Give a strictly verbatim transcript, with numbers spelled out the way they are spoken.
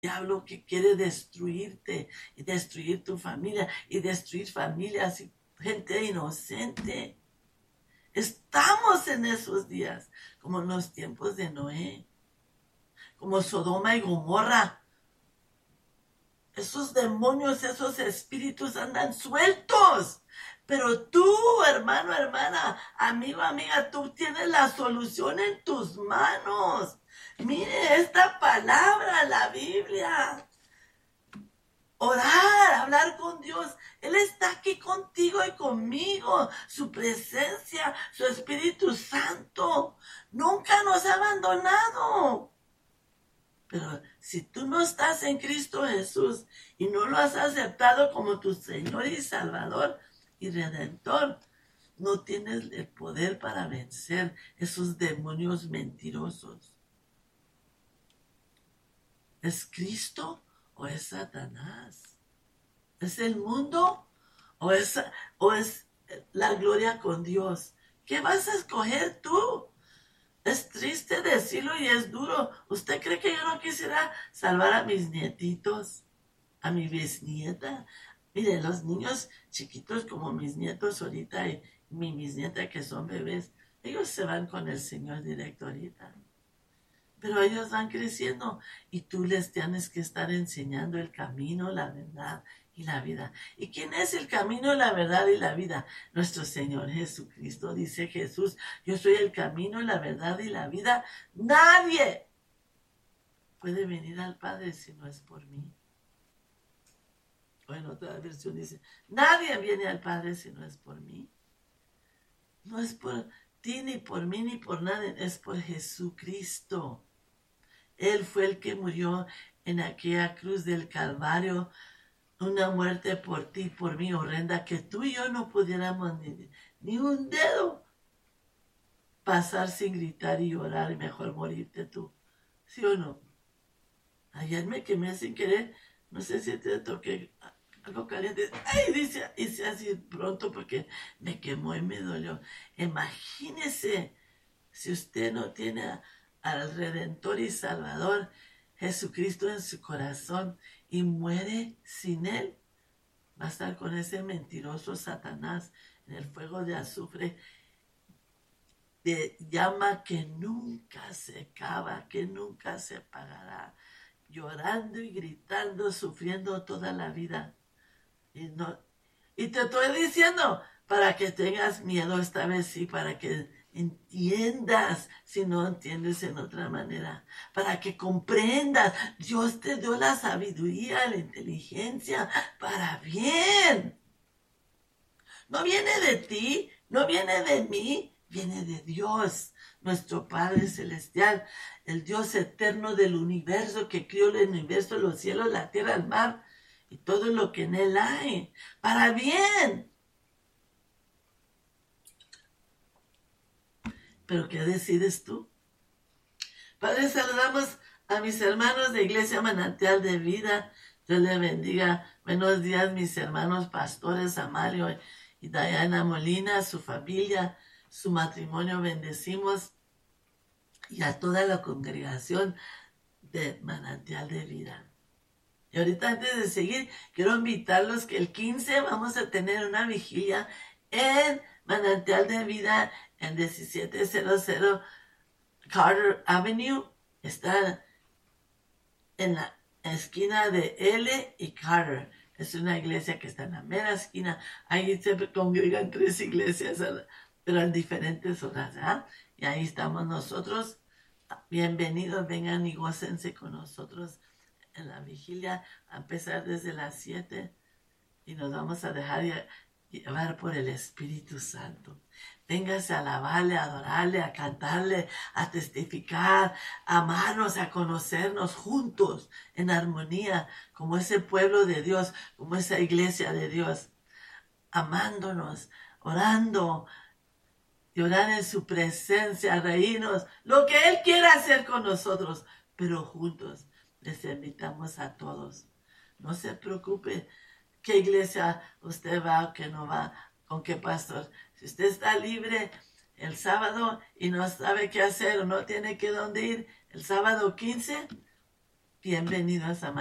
diablo que quiere destruirte y destruir tu familia y destruir familias y gente inocente. Estamos en esos días, como en los tiempos de Noé, como Sodoma y Gomorra. Esos demonios, esos espíritus andan sueltos. Pero tú, hermano, hermana, amigo, amiga, tú tienes la solución en tus manos. Mire esta palabra, la Biblia. Orar, hablar con Dios. Él está aquí contigo y conmigo. Su presencia, su Espíritu Santo, nunca nos ha abandonado. Pero si tú no estás en Cristo Jesús y no lo has aceptado como tu Señor y Salvador y Redentor, no tienes el poder para vencer esos demonios mentirosos. ¿Es Cristo o es Satanás? ¿Es el mundo o es, o es la gloria con Dios? ¿Qué vas a escoger tú? Es triste decirlo y es duro. ¿Usted cree que yo no quisiera salvar a mis nietitos? ¿A mi bisnieta? Mire, los niños chiquitos como mis nietos ahorita y mi bisnieta que son bebés, ellos se van con el Señor directo ahorita. Pero ellos van creciendo y tú les tienes que estar enseñando el camino, la verdad y la vida. ¿Y quién es el camino, la verdad y la vida? Nuestro Señor Jesucristo. Dice Jesús, yo soy el camino, la verdad y la vida. Nadie puede venir al Padre si no es por mí. O en otra versión dice, nadie viene al Padre si no es por mí. No es por ti, ni por mí, ni por nadie, es por Jesucristo. Él fue el que murió en aquella cruz del Calvario, una muerte por ti, por mí, horrenda, que tú y yo no pudiéramos ni, ni un dedo pasar sin gritar y llorar, y mejor morirte tú. ¿Sí o no? Ayer me quemé sin querer, no sé si te toqué algo caliente. ¡Ay! Dice, hice así pronto porque me quemó y me dolió. Imagínese si usted no tiene a, al Redentor y Salvador Jesucristo en su corazón y muere sin él, va a estar con ese mentiroso Satanás en el fuego de azufre, de llama que nunca se acaba, que nunca se apagará, llorando y gritando, sufriendo toda la vida. Y, no, y te estoy diciendo para que tengas miedo esta vez, sí, para que entiendas si no entiendes en otra manera, para que comprendas. Dios te dio la sabiduría, la inteligencia para bien. No viene de ti, no viene de mí, viene de Dios, nuestro Padre Celestial, el Dios eterno del universo que crió el universo, los cielos, la tierra, el mar y todo lo que en él hay, para bien. Pero ¿qué decides tú? Padre, saludamos a mis hermanos de Iglesia Manantial de Vida. Dios les bendiga. Buenos días, mis hermanos pastores Amalio y Diana Molina, su familia, su matrimonio, bendecimos. Y a toda la congregación de Manantial de Vida. Y ahorita antes de seguir, quiero invitarlos que el quince vamos a tener una vigilia en Manantial de Vida en diecisiete cero cero Carter Avenue. Está en la esquina de L y Carter. Es una iglesia que está en la mera esquina. Ahí se congregan tres iglesias, pero en diferentes horas. ¿eh? Y ahí estamos nosotros. Bienvenidos, vengan y gócense con nosotros en la vigilia, a empezar desde las siete y nos vamos a dejar llevar por el Espíritu Santo. Véngase a alabarle, a adorarle, a cantarle, a testificar, a amarnos, a conocernos juntos en armonía, como ese pueblo de Dios, como esa iglesia de Dios, amándonos, orando, y orar en su presencia, reírnos, lo que Él quiera hacer con nosotros, pero juntos. Les invitamos a todos. No se preocupe qué iglesia usted va o qué no va, con qué pastor. Si usted está libre el sábado y no sabe qué hacer o no tiene que dónde ir, el sábado quince, Bienvenidos a